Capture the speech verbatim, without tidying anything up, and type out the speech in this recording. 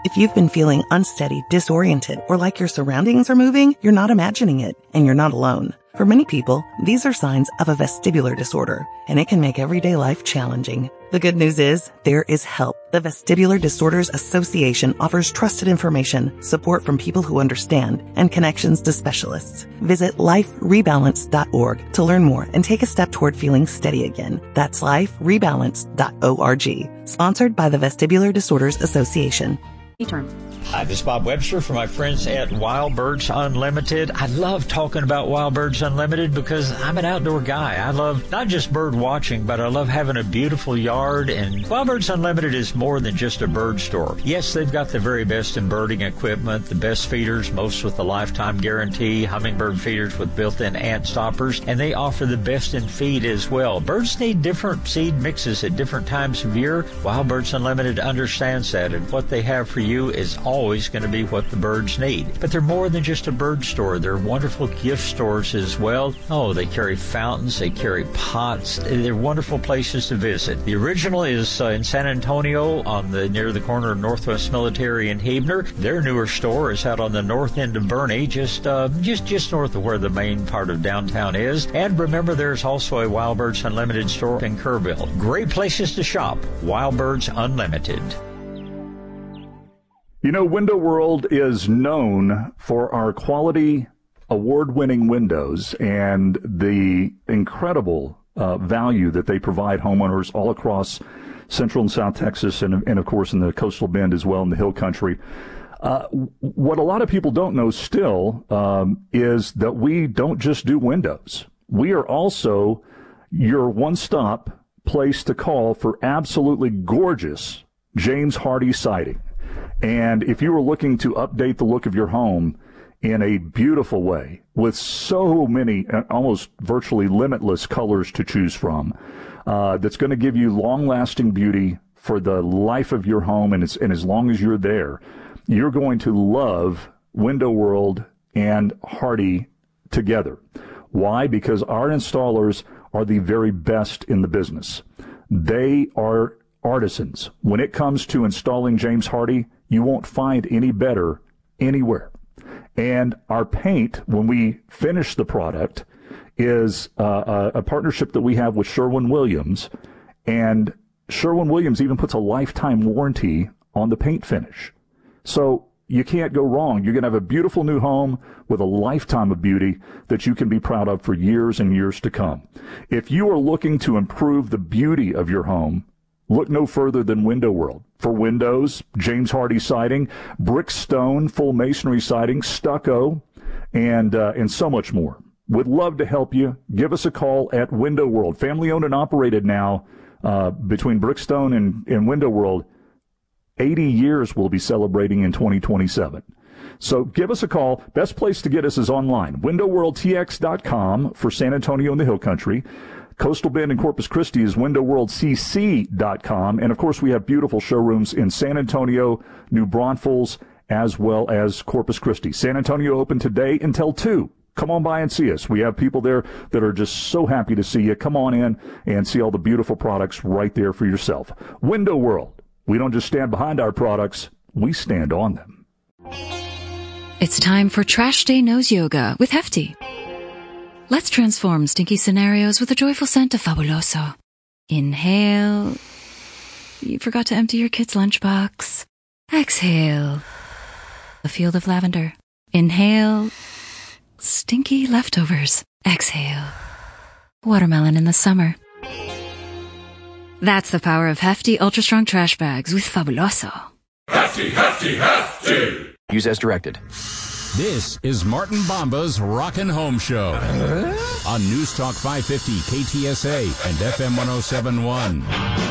If you've been feeling unsteady, disoriented, or like your surroundings are moving, you're not imagining it, and you're not alone. For many people, these are signs of a vestibular disorder, and it can make everyday life challenging. The good news is, there is help. The Vestibular Disorders Association offers trusted information, support from people who understand, and connections to specialists. Visit life rebalance dot org to learn more and take a step toward feeling steady again. That's life rebalance dot org. Sponsored by the Vestibular Disorders Association. Term. Hi, this is Bob Webster from my friends at Wild Birds Unlimited. I love talking about Wild Birds Unlimited because I'm an outdoor guy. I love not just bird watching, but I love having a beautiful yard. And Wild Birds Unlimited is more than just a bird store. Yes, they've got the very best in birding equipment, the best feeders, most with a lifetime guarantee, hummingbird feeders with built-in ant stoppers, and they offer the best in feed as well. Birds need different seed mixes at different times of year. Wild Birds Unlimited understands that, and what they have for you is always going to be what the birds need. But they're more than just a bird store. They're wonderful gift stores as well. Oh, they carry fountains. They carry pots. They're wonderful places to visit. The original is uh, in San Antonio on the near the corner of Northwest Military and Huebner. Their newer store is out on the north end of Boerne, just uh, just just north of where the main part of downtown is. And remember, there's also a Wild Birds Unlimited store in Kerrville. Great places to shop. Wild Birds Unlimited. You know, Window World is known for our quality, award-winning windows and the incredible uh, value that they provide homeowners all across Central and South Texas and, and, of course, in the Coastal Bend as well in the Hill Country. Uh, what a lot of people don't know still um, is that we don't just do windows. We are also your one-stop place to call for absolutely gorgeous James Hardie siding. And if you were looking to update the look of your home in a beautiful way with so many, almost virtually limitless colors to choose from, uh, that's going to give you long-lasting beauty for the life of your home, and, it's, and as long as you're there, you're going to love Window World and Hardie together. Why? Because our installers are the very best in the business. They are artisans. When it comes to installing James Hardie, you won't find any better anywhere. And our paint, when we finish the product, is uh, a, a partnership that we have with Sherwin-Williams. And Sherwin-Williams even puts a lifetime warranty on the paint finish. So you can't go wrong. You're going to have a beautiful new home with a lifetime of beauty that you can be proud of for years and years to come. If you are looking to improve the beauty of your home, look no further than Window World. For windows, James Hardie siding, brick stone, full masonry siding, stucco, and uh, and so much more. Would love to help you. Give us a call at Window World. Family owned and operated now uh, between Brickstone and, and Window World. eighty years we'll be celebrating in twenty twenty-seven. So give us a call. Best place to get us is online. window world t x dot com for San Antonio and the Hill Country. Coastal Bend and Corpus Christi is window world c c dot com. And, of course, we have beautiful showrooms in San Antonio, New Braunfels, as well as Corpus Christi. San Antonio open today until two. Come on by and see us. We have people there that are just so happy to see you. Come on in and see all the beautiful products right there for yourself. Window World. We don't just stand behind our products. We stand on them. It's time for Trash Day Nose Yoga with Hefty. Let's transform stinky scenarios with a joyful scent of Fabuloso. Inhale. You forgot to empty your kid's lunchbox. Exhale. A field of lavender. Inhale. Stinky leftovers. Exhale. Watermelon in the summer. That's the power of Hefty Ultra Strong Trash Bags with Fabuloso. Hefty, Hefty, Hefty! Use as directed. This is Martin Bomba's Rockin' Home Show on News Talk five fifty K T S A and F M one oh seven point one.